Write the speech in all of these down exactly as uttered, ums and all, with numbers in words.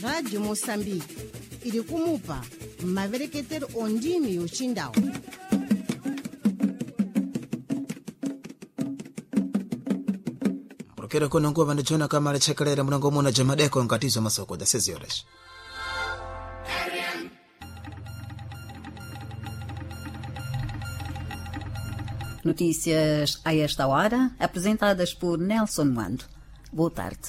Radio Moçambique ili kumupa mavereketero ondimi uchindao. Mprokera kono nguva ndijona kama lechekelera mlango muna jamadeko ngatizo masoko da sezi horas. Notícias a esta hora, apresentadas por Nelson Mando. Boa tarde.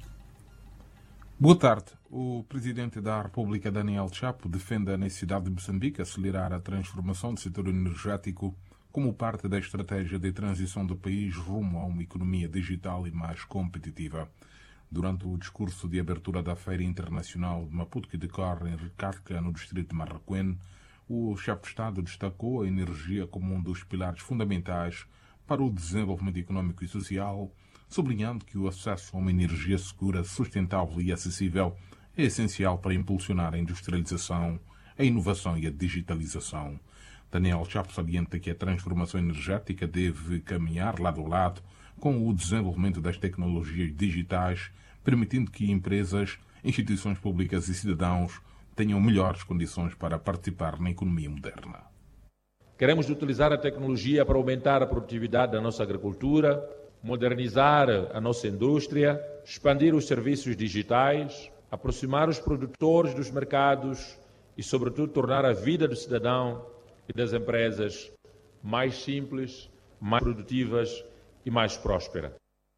Boa tarde. O Presidente da República, Daniel Chapo, defende a necessidade de Moçambique acelerar a transformação do setor energético como parte da estratégia de transição do país rumo a uma economia digital e mais competitiva. Durante o discurso de abertura da Feira Internacional de Maputo, que decorre em Ricarca, no distrito de Marraquém, o chefe de Estado destacou a energia como um dos pilares fundamentais para o desenvolvimento econômico e social, sublinhando que o acesso a uma energia segura, sustentável e acessível é essencial para impulsionar a industrialização, a inovação e a digitalização. Daniel Chapo salienta que a transformação energética deve caminhar lado a lado com o desenvolvimento das tecnologias digitais, permitindo que empresas, instituições públicas e cidadãos tenham melhores condições para participar na economia moderna. Queremos utilizar a tecnologia para aumentar a produtividade da nossa agricultura, modernizar a nossa indústria, expandir os serviços digitais, aproximar os produtores dos mercados e, sobretudo, tornar a vida do cidadão e das empresas mais simples, mais produtivas e mais próspera.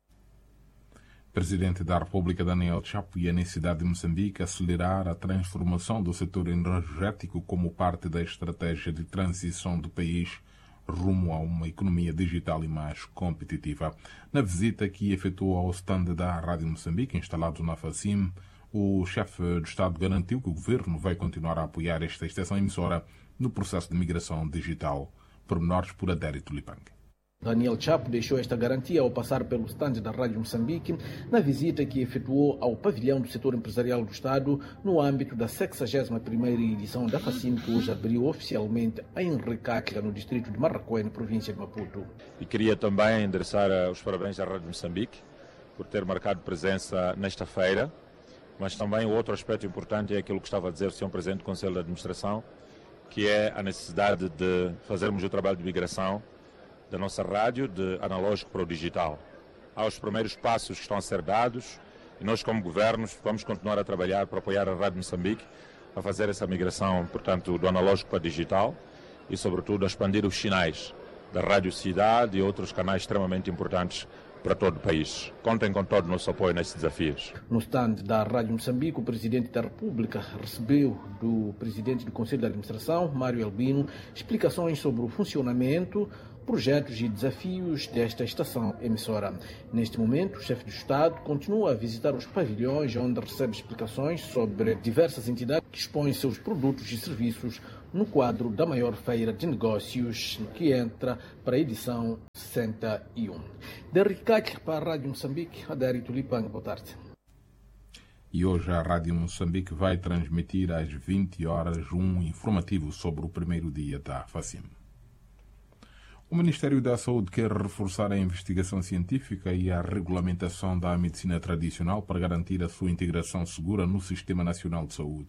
Presidente da República, Daniel Chapo, e a necessidade de Moçambique acelerar a transformação do setor energético como parte da estratégia de transição do país rumo a uma economia digital e mais competitiva. Na visita que efetuou ao stand da Rádio Moçambique, instalado na Facim, o chefe de Estado garantiu que o governo vai continuar a apoiar esta estação emissora no processo de migração digital. Pormenores por Adérito Lipang. Daniel Chapo deixou esta garantia ao passar pelo stand da Rádio Moçambique na visita que efetuou ao pavilhão do setor empresarial do Estado no âmbito da sexagésima primeira edição da Facim, que hoje abriu oficialmente em Ricarca, no distrito de Marraquém, província de Maputo. E queria também endereçar os parabéns à Rádio Moçambique por ter marcado presença nesta feira, mas também o outro aspecto importante é aquilo que estava a dizer o senhor Presidente do Conselho de Administração, que é a necessidade de fazermos o trabalho de migração da nossa rádio de analógico para o digital. Há os primeiros passos que estão a ser dados e nós, como governos, vamos continuar a trabalhar para apoiar a Rádio Moçambique a fazer essa migração, portanto, do analógico para o digital e, sobretudo, a expandir os sinais da Rádio Cidade e outros canais extremamente importantes para todo o país. Contem com todo o nosso apoio nestes desafios. No stand da Rádio Moçambique, o Presidente da República recebeu do Presidente do Conselho de Administração, Mário Albino, explicações sobre o funcionamento, projetos e desafios desta estação emissora. Neste momento, o chefe do Estado continua a visitar os pavilhões, onde recebe explicações sobre diversas entidades que expõem seus produtos e serviços no quadro da maior feira de negócios, que entra para a edição sessenta e um. De Ricarca para a Rádio Moçambique, Adérito Lipang, boa tarde. E hoje a Rádio Moçambique vai transmitir às vinte horas um informativo sobre o primeiro dia da Facim. O Ministério da Saúde quer reforçar a investigação científica e a regulamentação da medicina tradicional para garantir a sua integração segura no Sistema Nacional de Saúde.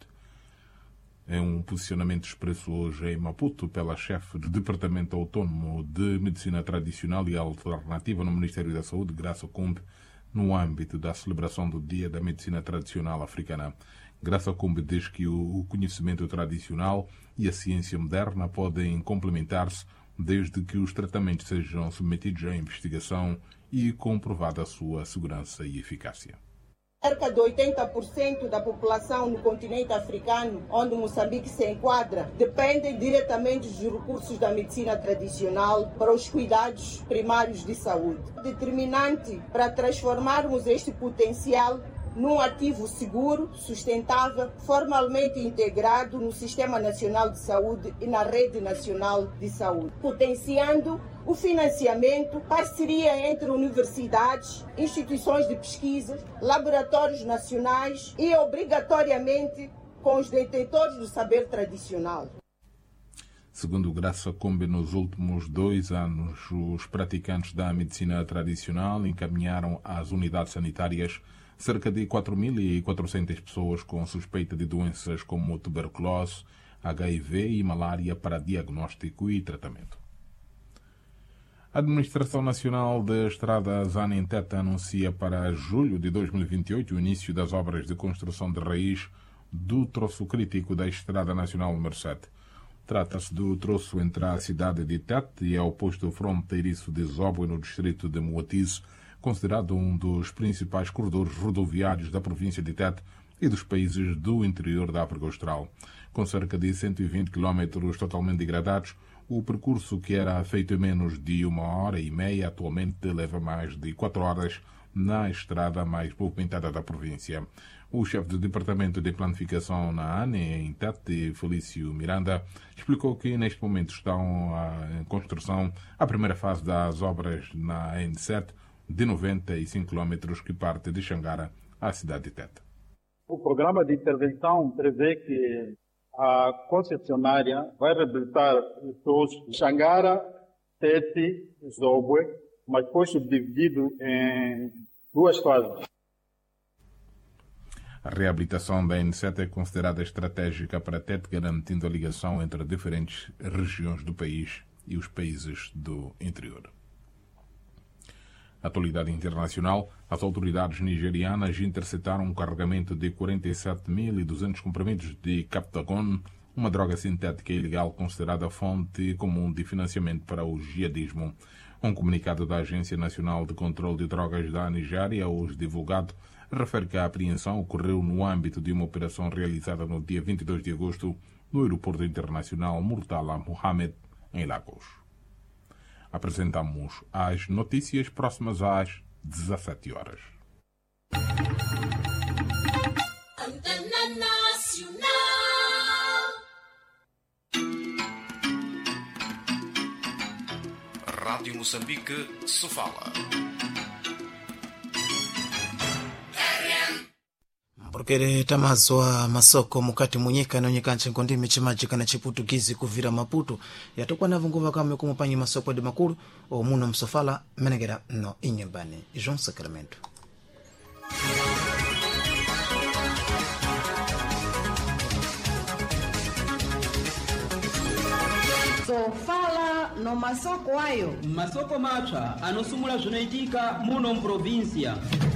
É um posicionamento expresso hoje em Maputo pela chefe do Departamento Autónomo de Medicina Tradicional e Alternativa no Ministério da Saúde, Graça Combe, no âmbito da celebração do Dia da Medicina Tradicional Africana. Graça Combe diz que o conhecimento tradicional e a ciência moderna podem complementar-se desde que os tratamentos sejam submetidos à investigação e comprovada a sua segurança e eficácia. Cerca de oitenta por cento da população no continente africano, onde Moçambique se enquadra, depende diretamente dos recursos da medicina tradicional para os cuidados primários de saúde. Determinante para transformarmos este potencial num ativo seguro, sustentável, formalmente integrado no Sistema Nacional de Saúde e na Rede Nacional de Saúde, potenciando o financiamento, parceria entre universidades, instituições de pesquisa, laboratórios nacionais e, obrigatoriamente, com os detentores do saber tradicional. Segundo Graça Combe, nos últimos dois anos, os praticantes da medicina tradicional encaminharam às unidades sanitárias cerca de quatro mil e quatrocentas pessoas com suspeita de doenças como tuberculose, H I V e malária para diagnóstico e tratamento. A Administração Nacional de Estradas ANITET anuncia para julho de dois mil e vinte e oito o início das obras de construção de raiz do troço crítico da Estrada Nacional número sete. Trata-se do troço entre a cidade de Tete e ao posto fronteiriço de Zobwe, no distrito de Moatize, considerado um dos principais corredores rodoviários da província de Tete e dos países do interior da África Austral. Com cerca de cento e vinte quilómetros totalmente degradados, o percurso, que era feito em menos de uma hora e meia, atualmente leva mais de quatro horas na estrada mais movimentada da província. O chefe do Departamento de Planificação na ANE, em Tete, Felício Miranda, explicou que neste momento estão em construção a primeira fase das obras na N sete, de noventa e cinco quilómetros, que parte de Xangara à cidade de Tete. O programa de intervenção prevê que a concessionária vai reabilitar os troços Xangara, Tete e Zobwe, mas foi subdividido em duas fases. A reabilitação da N sete é considerada estratégica para Tete, garantindo a ligação entre diferentes regiões do país e os países do interior. Atualidade internacional, as autoridades nigerianas interceptaram um carregamento de quarenta e sete mil e duzentos comprimidos de Captagon, uma droga sintética ilegal considerada fonte comum de financiamento para o jihadismo. Um comunicado da Agência Nacional de Controlo de Drogas da Nigéria, hoje divulgado, refere que a apreensão ocorreu no âmbito de uma operação realizada no dia vinte e dois de agosto no Aeroporto Internacional Murtala Mohammed, em Lagos. Apresentamos as notícias próximas às dezassete horas. Antena Nacional. Rádio Moçambique, Sofala. Porque tamazwa masoko mukati munyika naonyeka nchengo ndimi chimajika na chiputukizi kuvira Maputo yatokwa na vunguva kame kumupanyi masoko de makulu o muno msofala menegera no inyembani Jean Sacramento. Sofala no masoko ayo masoko mapya anosumula zvinaitika muno mprovinsia.